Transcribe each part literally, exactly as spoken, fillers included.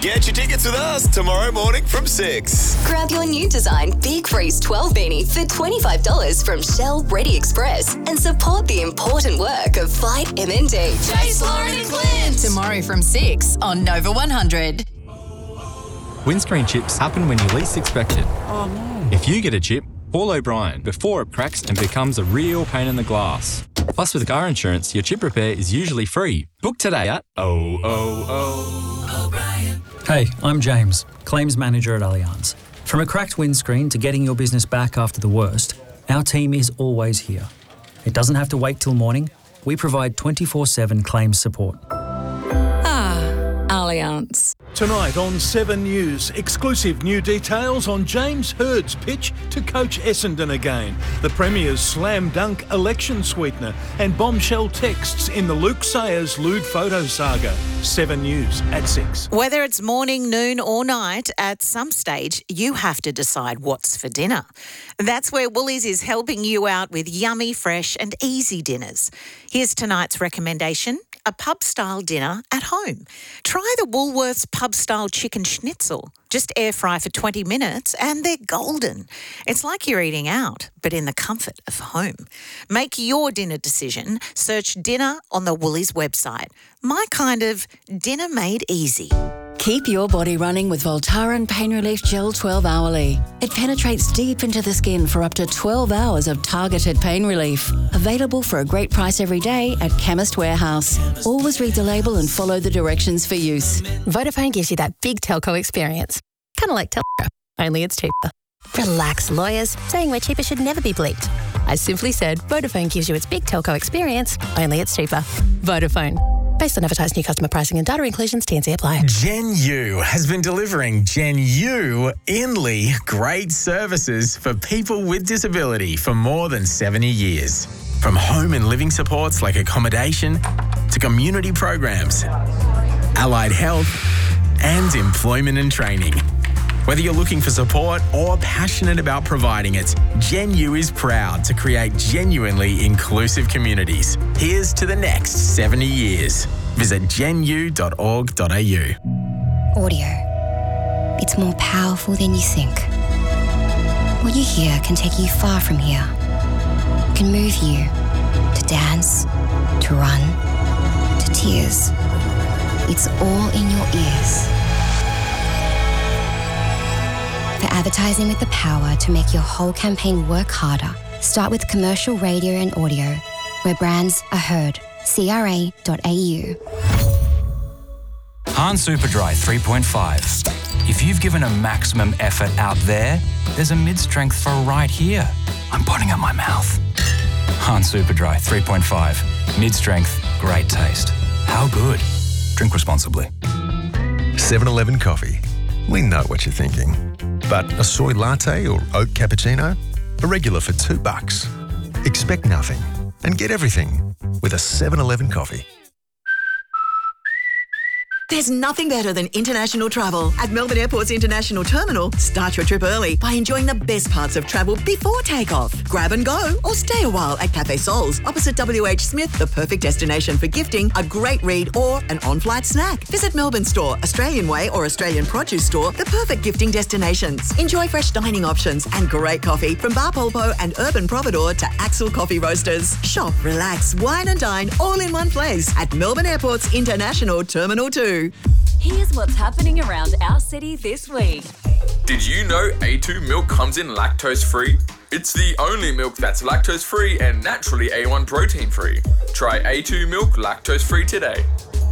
Get your tickets with us tomorrow morning from six. Grab your new design Big Freeze twelve beanie for twenty-five dollars from Shell Ready Express and support the important work of Fight M N D. Chase, Lauren and Clint. Tomorrow from six on Nova one hundred. Windscreen chips happen when you least expect it. Oh no. If you get a chip, call O'Brien before it cracks and becomes a real pain in the glass. Plus, with car insurance, your chip repair is usually free. Book today at oh oh oh. O'Brien. Hey, I'm James, Claims Manager at Allianz. From a cracked windscreen to getting your business back after the worst, our team is always here. It doesn't have to wait till morning. We provide twenty-four seven claims support. Ah, Allianz. Tonight on Seven News, exclusive new details on James Hird's pitch to coach Essendon again, the Premier's slam dunk election sweetener, and bombshell texts in the Luke Sayers lewd photo saga. Seven News at six. Whether it's morning, noon or night, at some stage you have to decide what's for dinner. That's where Woolies is helping you out with yummy, fresh and easy dinners. Here's tonight's recommendation. A pub-style dinner at home. Try the Woolworths pub-style chicken schnitzel. Just air fry for twenty minutes and they're golden. It's like you're eating out, but in the comfort of home. Make your dinner decision. Search dinner on the Woolies website. My kind of dinner made easy. Keep your body running with Voltaren Pain Relief Gel twelve hourly. It penetrates deep into the skin for up to twelve hours of targeted pain relief. Available for a great price every day at Chemist Warehouse. Always read the label and follow the directions for use. Vodafone gives you that big telco experience. Kind of like Telco, only it's cheaper. Relax, lawyers. Saying we're cheaper should never be bleeped. I simply said Vodafone gives you its big telco experience, only it's cheaper. Vodafone. Based on advertised new customer pricing and data inclusions, T and C apply. Gen U has been delivering Gen U Inley great services for people with disability for more than seventy years. From home and living supports like accommodation to community programs, allied health and employment and training. Whether you're looking for support or passionate about providing it, Gen U is proud to create genuinely inclusive communities. Here's to the next seventy years. Visit gen u dot org dot a u. Audio. It's more powerful than you think. What you hear can take you far from here. It can move you to dance, to run, to tears. It's all in your ears. For advertising with the power to make your whole campaign work harder, start with commercial radio and audio, where brands are heard. c r a dot a u. Hahn Superdry three point five. If you've given a maximum effort out there, there's a mid-strength for right here. I'm putting up my mouth. Hahn Superdry three point five. Mid-strength, great taste. How good? Drink responsibly. seven eleven Coffee. We know what you're thinking. But a soy latte or oat cappuccino? A regular for two bucks. Expect nothing and get everything with a seven eleven Coffee. There's nothing better than international travel. At Melbourne Airport's International Terminal, start your trip early by enjoying the best parts of travel before takeoff. Grab and go or stay a while at Cafe Sols, opposite W H Smith, the perfect destination for gifting, a great read or an on-flight snack. Visit Melbourne Store, Australian Way or Australian Produce Store, the perfect gifting destinations. Enjoy fresh dining options and great coffee from Bar Polpo and Urban Providor to Axel Coffee Roasters. Shop, relax, wine and dine all in one place at Melbourne Airport's International Terminal two. Here's what's happening around our city this week. Did you know A two milk comes in lactose-free? It's the only milk that's lactose-free and naturally A one protein-free. Try A two milk lactose-free today.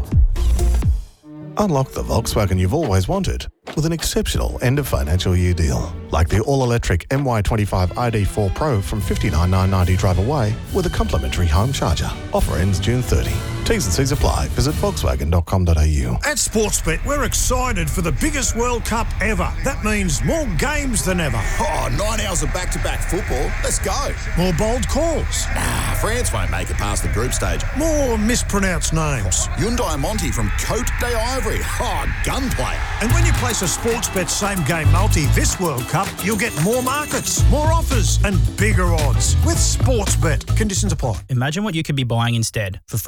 Unlock the Volkswagen you've always wanted with an exceptional end-of-financial year deal. Like the all-electric M Y twenty-five I D four Pro from fifty-nine thousand nine hundred ninety drive away with a complimentary home charger. Offer ends June thirtieth. T's and C's apply. Visit volkswagen dot com dot a u. At Sportsbet, we're excited for the biggest World Cup ever. That means more games than ever. Oh, nine hours of back-to-back football. Let's go. More bold calls. Nah, France won't make it past the group stage. More mispronounced names. Hyundai Monty from Cote d'Ivory. Oh, gunplay. And when you place a Sportsbet same-game multi this World Cup, you'll get more markets, more offers and bigger odds. With Sportsbet. Conditions apply. Imagine what you could be buying instead. For free and confidential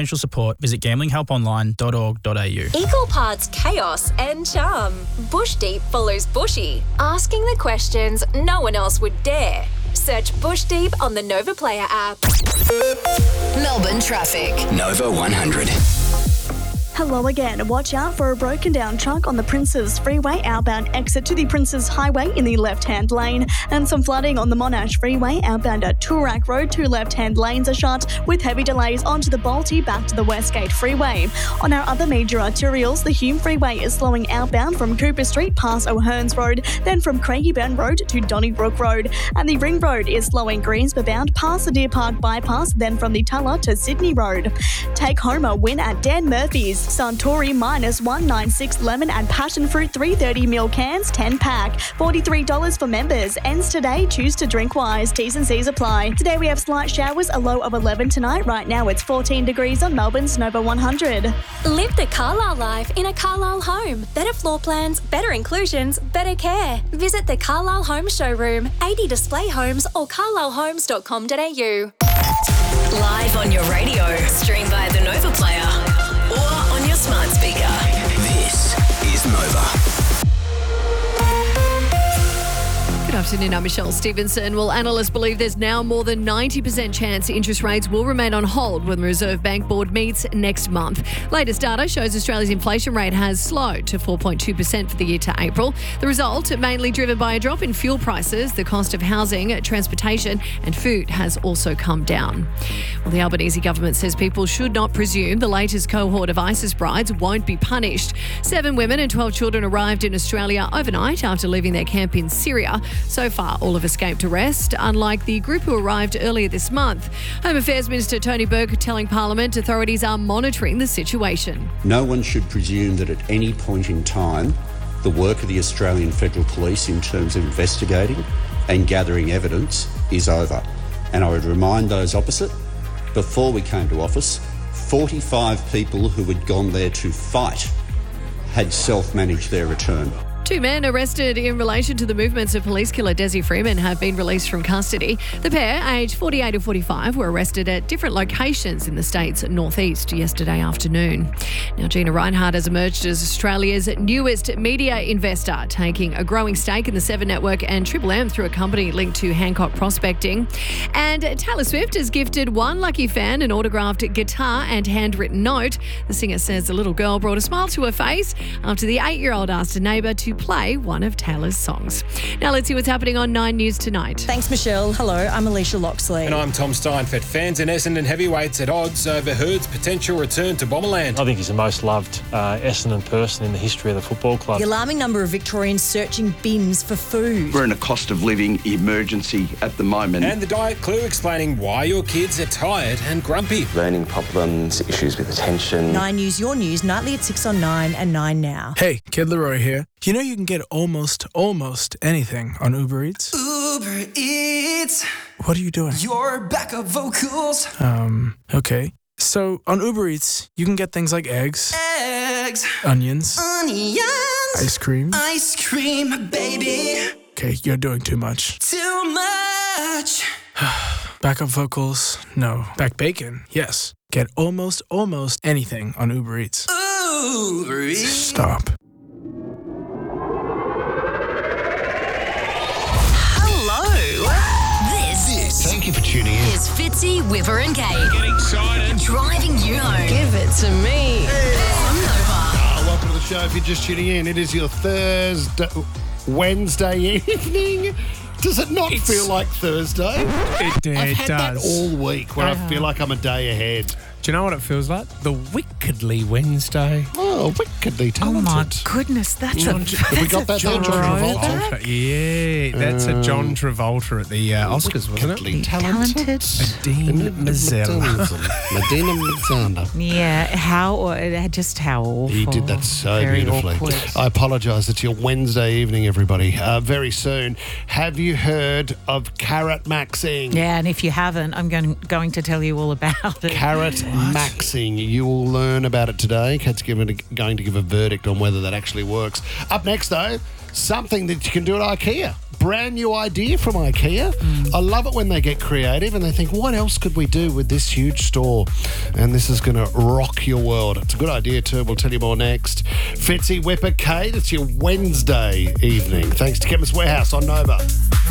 financial support, visit gambling help online dot org dot a u. Equal parts chaos and charm. Bush Deep follows Bushy, asking the questions no one else would dare. Search Bush Deep on the Nova Player app. Melbourne traffic. Nova one hundred. Hello again. Watch out for a broken down truck on the Princes Freeway outbound exit to the Princes Highway in the left-hand lane, and some flooding on the Monash Freeway outbound at Toorak Road. Two left-hand lanes are shut with heavy delays onto the Balti back to the Westgate Freeway. On our other major arterials, the Hume Freeway is slowing outbound from Cooper Street past O'Hearns Road, then from Craigieburn Road to Donnybrook Road, and the Ring Road is slowing Greensborough bound past the Deer Park bypass, then from the Tulla to Sydney Road. Take home a win at Dan Murphy's. Suntory minus one ninety-six lemon and passion fruit three thirty mil cans ten pack. forty-three dollars for members. Ends today. Choose to drink wise. T's and C's apply. Today we have slight showers, a low of eleven tonight. Right now it's fourteen degrees on Melbourne's Nova one hundred. Live the Carlisle life in a Carlisle home. Better floor plans, better inclusions, better care. Visit the Carlisle Home Showroom, eighty display homes or carlisle homes dot com dot a u. Live on your radio. Stream by the Nova Player or on your smart speaker. This is Nova. Good afternoon, I'm Michelle Stevenson. Well, analysts believe there's now more than ninety percent chance interest rates will remain on hold when the Reserve Bank Board meets next month. Latest data shows Australia's inflation rate has slowed to four point two percent for the year to April. The result, mainly driven by a drop in fuel prices, the cost of housing, transportation and food has also come down. Well, the Albanese government says people should not presume the latest cohort of ISIS brides won't be punished. Seven women and twelve children arrived in Australia overnight after leaving their camp in Syria. So far, all have escaped arrest, unlike the group who arrived earlier this month. Home Affairs Minister Tony Burke telling Parliament authorities are monitoring the situation. No one should presume that at any point in time, the work of the Australian Federal Police in terms of investigating and gathering evidence is over. And I would remind those opposite, before we came to office, forty-five people who had gone there to fight had self-managed their return. Two men arrested in relation to the movements of police killer Desi Freeman have been released from custody. The pair, aged forty-eight and forty-five, were arrested at different locations in the state's northeast yesterday afternoon. Now, Gina Rinehart has emerged as Australia's newest media investor, taking a growing stake in the Seven Network and Triple M through a company linked to Hancock Prospecting. And Taylor Swift has gifted one lucky fan an autographed guitar and handwritten note. The singer says the little girl brought a smile to her face after the eight-year-old asked a neighbour to play one of Taylor's songs. Now let's see what's happening on Nine News tonight. Thanks, Michelle. Hello, I'm Alicia Loxley. And I'm Tom Steinfeld. Fans in Essendon heavyweights at odds over Hurd's potential return to Bomberland. I think he's the most loved uh, Essendon person in the history of the football club. The alarming number of Victorians searching bins for food. We're in a cost of living emergency at the moment. And the Diet Clue explaining why your kids are tired and grumpy. Learning problems, issues with attention. Nine News, your news, nightly at six on Nine and Nine now. Hey, Kid Leroy here. You know you can get almost, almost anything on Uber Eats? Uber Eats. What are you doing? Your backup vocals. Um, okay. So on Uber Eats, you can get things like eggs. Eggs. Onions. Onions. Ice cream. Ice cream, baby. Okay, you're doing too much. Too much. Backup vocals, no. Back bacon, yes. Get almost, almost anything on Uber Eats. Uber Eats. Stop. This, thank you for tuning in. is Fitzy, Whipper and Kate. Get excited. Driving you home. Give it to me. On Nova. Ah, welcome to the show. If you're just tuning in, it is your Thursday, Wednesday evening. Does it not It's- feel like Thursday? It, it I've had does. that all week where I Uh-huh. feel like I'm a day ahead. Do you know what it feels like? The wickedly Wednesday. Oh, wickedly talented. Oh, my Goodness, that's John, a have we got that there, John Travolta? Yeah, that's a John Travolta at the uh, Oscars, wasn't it? Wickedly talented. Dean Mazzella. Medina Mazzella. Yeah, how uh, just how awful. He did that so Very beautifully. awkward. I apologise. It's your Wednesday evening, everybody. Uh, very soon. Have you heard of carrot maxing? Yeah, and if you haven't, I'm going going to tell you all about it. Carrot maxing. You will learn about it today. Kat's given a, going to give a verdict on whether that actually works. Up next, though, something that you can do at IKEA. brand new idea from IKEA. Mm. I love it when they get creative and they think, what else could we do with this huge store? And this is going to rock your world. It's a good idea too. We'll tell you more next. Fitzy, Whipper, Kate, it's your Wednesday evening. Thanks to Chemist Warehouse on Nova.